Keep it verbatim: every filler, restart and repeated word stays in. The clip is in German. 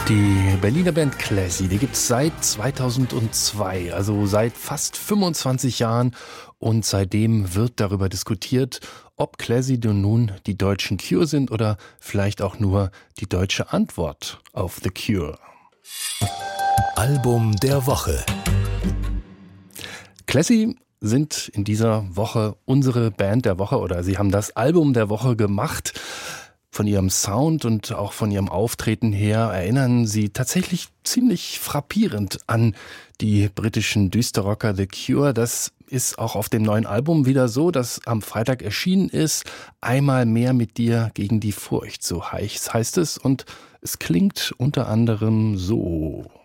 Die Berliner Band Classy, die gibt es seit zweitausendzwei, also seit fast fünfundzwanzig Jahren. Und seitdem wird darüber diskutiert, ob Classy nun die deutschen Cure sind oder vielleicht auch nur die deutsche Antwort auf The Cure. Album der Woche. Classy sind in dieser Woche unsere Band der Woche oder sie haben das Album der Woche gemacht. Von ihrem Sound und auch von ihrem Auftreten her erinnern sie tatsächlich ziemlich frappierend an die britischen Düsterrocker The Cure. Das ist auch auf dem neuen Album wieder so, das am Freitag erschienen ist. Einmal mehr mit dir gegen die Furcht, so heißt es. Und es klingt unter anderem so.